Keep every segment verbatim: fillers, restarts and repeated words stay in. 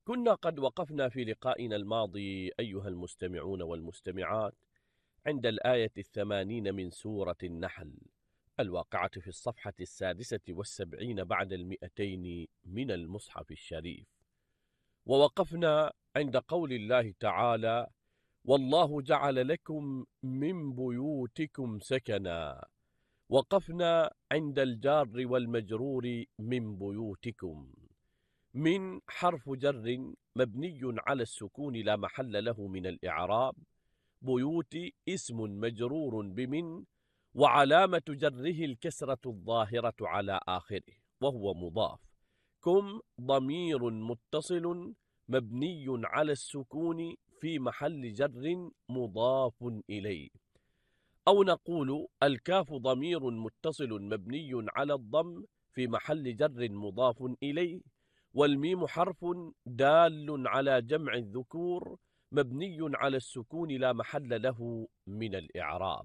كنا قد وقفنا في لقائنا الماضي أيها المستمعون والمستمعات عند الآية الثمانين من سورة النحل الواقعة في الصفحة السادسة والسبعين بعد المئتين من المصحف الشريف، ووقفنا عند قول الله تعالى: والله جعل لكم من بيوتكم سكنا. وقفنا عند الجار والمجرور من بيوتكم. من حرف جر مبني على السكون لا محل له من الإعراب. بيوت اسم مجرور بمن، وعلامة جره الكسرة الظاهرة على آخره وهو مضاف. كم ضمير متصل مبني على السكون في محل جر مضاف إليه. أو نقول الكاف ضمير متصل مبني على الضم في محل جر مضاف إليه، والميم حرف دال على جمع الذكور مبني على السكون لا محل له من الإعراب.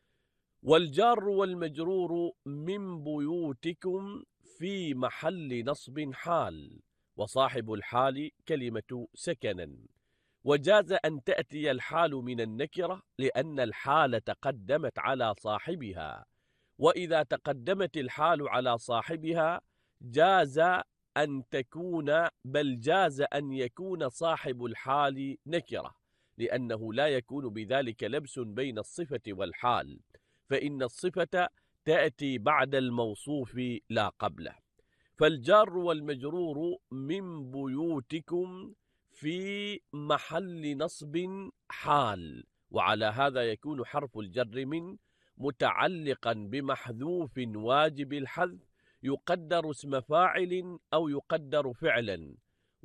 والجار والمجرور من بيوتكم في محل نصب حال، وصاحب الحال كلمة سكنا. وجاز أن تأتي الحال من النكرة لأن الحال تقدمت على صاحبها، وإذا تقدمت الحال على صاحبها جاز أن تكون بل جاز أن يكون صاحب الحال نكرة، لأنه لا يكون بذلك لبس بين الصفة والحال، فإن الصفة تأتي بعد الموصوف لا قبله. فالجار والمجرور من بيوتكم في محل نصب حال، وعلى هذا يكون حرف الجر من متعلقا بمحذوف واجب الحذف يقدر اسم فاعل أو يقدر فعلا،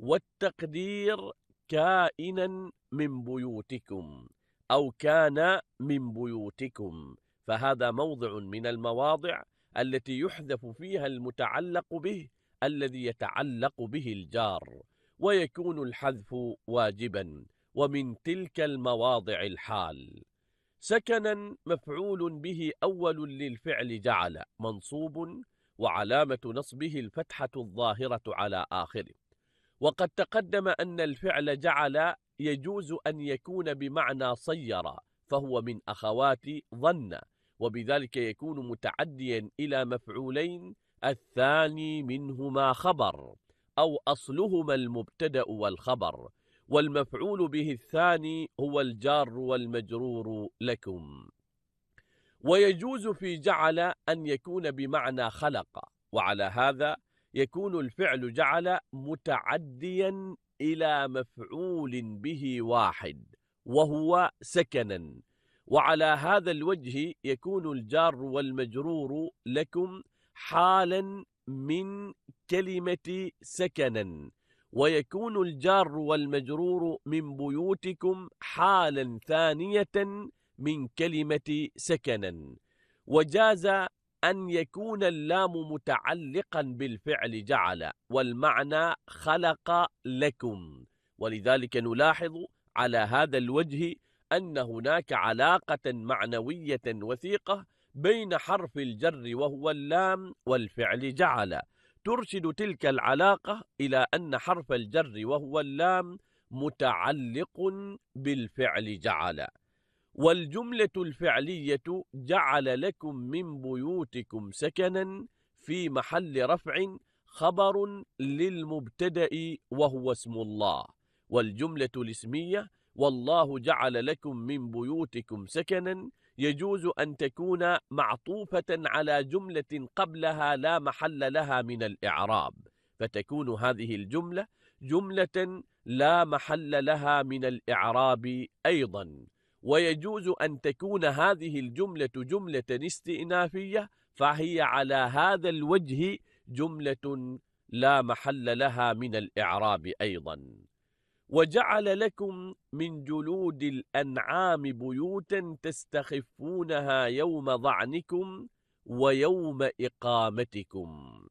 والتقدير كائنا من بيوتكم أو كان من بيوتكم، فهذا موضع من المواضع التي يحذف فيها المتعلق به الذي يتعلق به الجار، ويكون الحذف واجبا، ومن تلك المواضع الحال. سكنا مفعول به أول للفعل جعل منصوب، وعلامة نصبه الفتحة الظاهرة على آخره. وقد تقدم أن الفعل جعل يجوز أن يكون بمعنى صير، فهو من أخوات ظن، وبذلك يكون متعديا إلى مفعولين الثاني منهما خبر، أو أصلهما المبتدأ والخبر، والمفعول به الثاني هو الجار والمجرور لكم. ويجوز في جعل أن يكون بمعنى خلق، وعلى هذا يكون الفعل جعل متعديا إلى مفعول به واحد وهو سكنا، وعلى هذا الوجه يكون الجار والمجرور لكم حالا من كلمة سكنا، ويكون الجار والمجرور من بيوتكم حالا ثانية من كلمة سكنا. وجاز أن يكون اللام متعلقا بالفعل جعل والمعنى خلق لكم، ولذلك نلاحظ على هذا الوجه أن هناك علاقة معنوية وثيقة بين حرف الجر وهو اللام والفعل جعل، ترشد تلك العلاقة إلى أن حرف الجر وهو اللام متعلق بالفعل جعل. والجملة الفعلية جعل لكم من بيوتكم سكنا في محل رفع خبر للمبتدأ وهو اسم الله. والجملة الاسمية والله جعل لكم من بيوتكم سكنا يجوز أن تكون معطوفة على جملة قبلها لا محل لها من الإعراب، فتكون هذه الجملة جملة لا محل لها من الإعراب أيضا. ويجوز أن تكون هذه الجملة جملة استئنافية، فهي على هذا الوجه جملة لا محل لها من الإعراب أيضا. وجعل لكم من جلود الأنعام بيوتا تستخفونها يوم ظعنكم ويوم إقامتكم.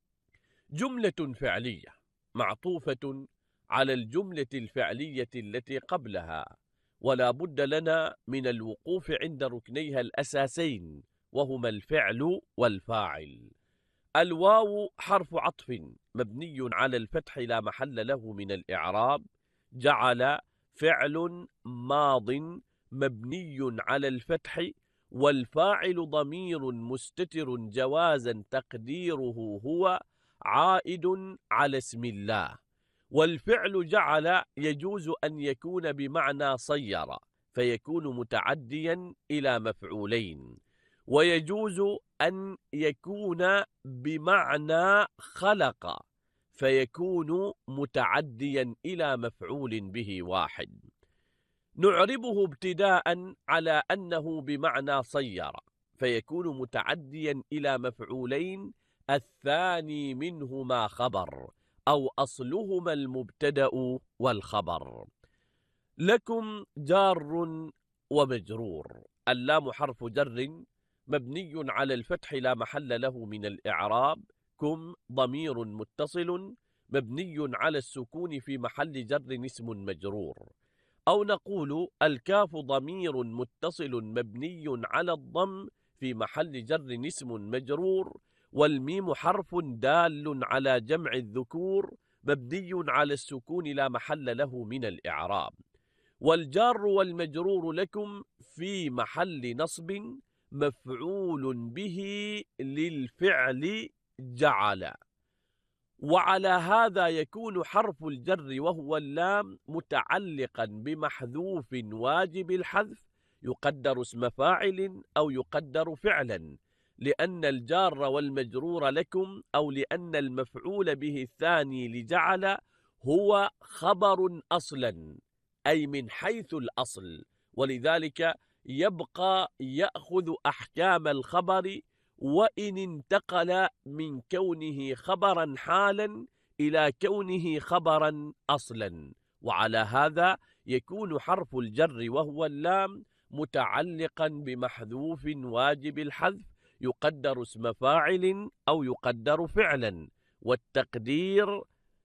جملة فعلية معطوفة على الجملة الفعلية التي قبلها، ولا بد لنا من الوقوف عند ركنيها الأساسين وهما الفعل والفاعل. الواو حرف عطف مبني على الفتح لا محل له من الإعراب. جعل فعل ماض مبني على الفتح، والفاعل ضمير مستتر جوازا تقديره هو عائد على اسم الله. والفعل جعل يجوز أن يكون بمعنى صير فيكون متعديا إلى مفعولين، ويجوز أن يكون بمعنى خلق فيكون متعديا إلى مفعول به واحد. نعربه ابتداء على أنه بمعنى صير فيكون متعديا إلى مفعولين، الثاني منهما خبر أو أصلهما المبتدأ والخبر. لكم جار ومجرور. اللام حرف جر مبني على الفتح لا محل له من الإعراب. كم ضمير متصل مبني على السكون في محل جر اسم مجرور. أو نقول الكاف ضمير متصل مبني على الضم في محل جر اسم مجرور. والميم حرف دال على جمع الذكور مبني على السكون لا محل له من الإعراب. والجار والمجرور لكم في محل نصب مفعول به للفعل جعل. وعلى هذا يكون حرف الجر وهو اللام متعلقا بمحذوف واجب الحذف يقدر اسم فاعل أو يقدر فعلا، لأن الجار والمجرور لكم أو لأن المفعول به الثاني لجعل هو خبر أصلا أي من حيث الأصل، ولذلك يبقى يأخذ أحكام الخبر وإن انتقل من كونه خبرا حالا إلى كونه خبرا أصلا. وعلى هذا يكون حرف الجر وهو اللام متعلقا بمحذوف واجب الحذف يقدر اسم فاعل أو يقدر فعلا، والتقدير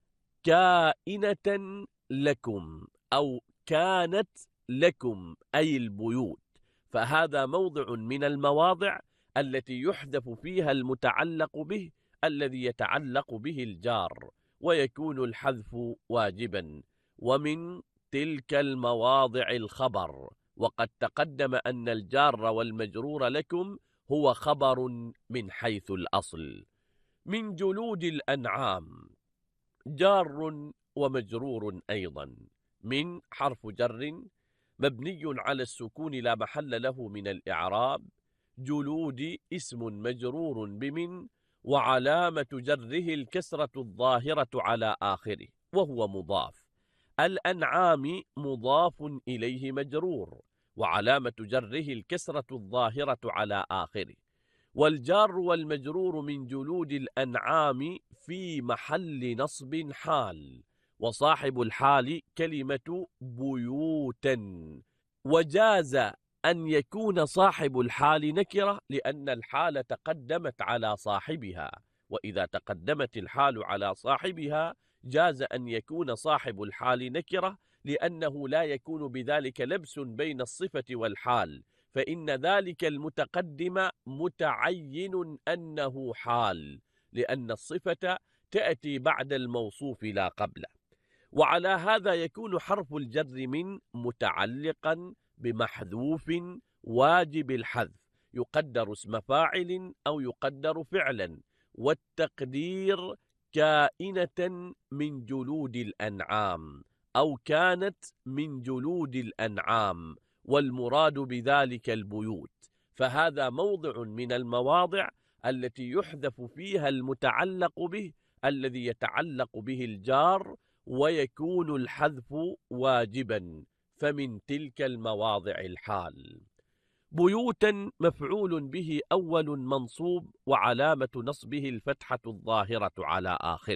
كائنة لكم أو كانت لكم أي البيوت. فهذا موضع من المواضع التي يحذف فيها المتعلق به الذي يتعلق به الجار ويكون الحذف واجبا. ومن تلك المواضع الخبر، وقد تقدم أن الجار والمجرور لكم هو خبر من حيث الأصل. من جلود الأنعام جار ومجرور أيضا. من حرف جر مبني على السكون لا محل له من الإعراب. جلود اسم مجرور بمن، وعلامة جره الكسرة الظاهرة على آخره وهو مضاف. الأنعام مضاف إليه مجرور، وعلامة جره الكسرة الظاهرة على آخره. والجار والمجرور من جلود الأنعام في محل نصب حال، وصاحب الحال كلمة بيوتا. وجاز أن يكون صاحب الحال نكرة لأن الحال تقدمت على صاحبها، وإذا تقدمت الحال على صاحبها جاز أن يكون صاحب الحال نكرة، لأنه لا يكون بذلك لبس بين الصفة والحال، فإن ذلك المتقدم متعين أنه حال، لأن الصفة تأتي بعد الموصوف لا قبله. وعلى هذا يكون حرف الجر من متعلقا بمحذوف واجب الحذف يقدر اسم فاعل أو يقدر فعلا، والتقدير كائنة من جلود الأنعام أو كانت من جلود الأنعام، والمراد بذلك البيوت. فهذا موضع من المواضع التي يحذف فيها المتعلق به الذي يتعلق به الجار ويكون الحذف واجبا، فمن تلك المواضع الحال. بيوتا مفعول به أول منصوب وعلامة نصبه الفتحة الظاهرة على آخره.